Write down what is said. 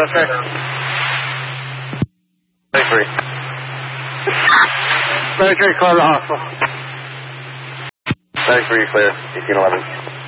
okay. 33. 33, clear the hospital. 33, clear. 1811.